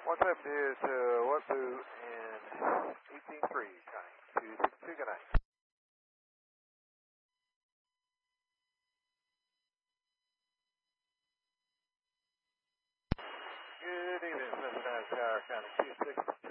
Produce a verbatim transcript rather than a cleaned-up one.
one seventy to Wazoo in eighteen three, counting two six two, good night. Good evening, Cincinnati Tower, counting two six